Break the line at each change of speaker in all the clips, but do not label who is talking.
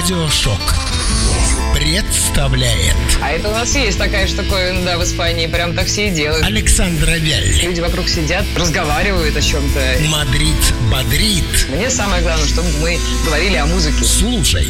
Радиошок представляет.
А это у нас есть такая штуковина, да, в Испании. Прям так все и делают.
Александра Вяль.
Люди вокруг сидят, разговаривают о чем-то.
Мадрид бодрит.
Мне самое главное, чтобы мы говорили о музыке.
Слушай.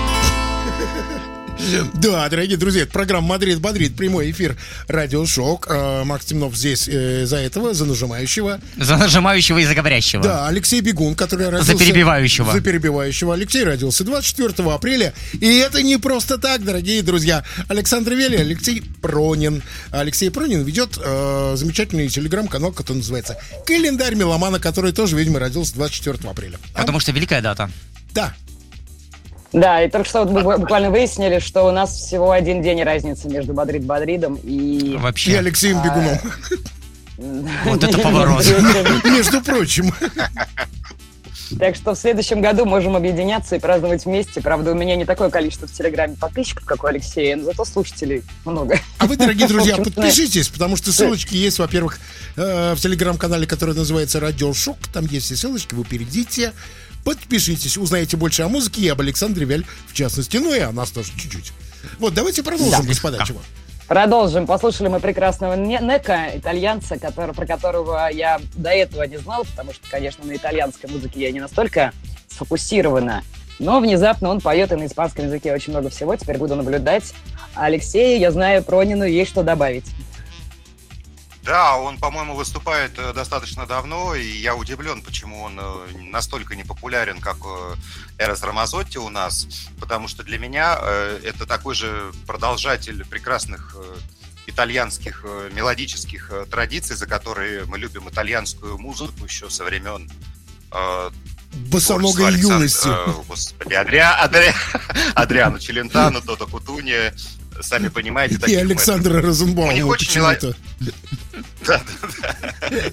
Да, дорогие друзья, это программа «Мадрид бодрит», прямой эфир «Радиошок». Макс Темнов здесь за этого, за нажимающего.
За нажимающего и за говорящего.
Да, Алексей Бегун, который родился...
За перебивающего.
За перебивающего. Алексей родился 24 апреля. И это не просто так, дорогие друзья. Александр Вели, Алексей Пронин. Алексей Пронин ведет замечательный телеграм-канал, который называется «Календарь меломана», который тоже, видимо, родился 24 апреля.
Потому что великая дата.
Да.
Да, и только что вот мы буквально выяснили, что у нас всего один день разницы между Мадрид-Бодридом и...
Вообще.
И Алексеем Бегуном.
Вот это поворот.
Между прочим.
Так что в следующем году можем объединяться и праздновать вместе. Правда, у меня не такое количество в Телеграме подписчиков, как у Алексея, но зато слушателей много.
А вы, дорогие друзья, подпишитесь, потому что ссылочки есть, во-первых, в Телеграм-канале, который называется «Радиошок». Там есть все ссылочки, вы перейдите, подпишитесь, узнаете больше о музыке и об Александре Вяль, в частности, ну и о нас тоже чуть-чуть. Вот, давайте продолжим, да, господа, чего.
Продолжим. Послушали мы прекрасного Нека, итальянца, про которого я до этого не знал, потому что, конечно, на итальянской музыке я не настолько сфокусирована. Но внезапно он поет и на испанском языке очень много всего. Теперь буду наблюдать. А Алексею, я знаю, Пронину есть что добавить.
Да, он, по-моему, выступает достаточно давно, и я удивлен, почему он настолько не популярен, как Эрос Рамазотти у нас, потому что для меня это такой же продолжатель прекрасных итальянских мелодических традиций, за которые мы любим итальянскую музыку еще со времен
босоногой юности.
Господи, Адриано Челентано, Тото Кутуни. Сами понимаете,
и Александра Розенбаума
почему-то. Да.